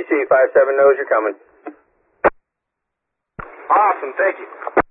RTC 57 knows you're coming. Awesome, thank you.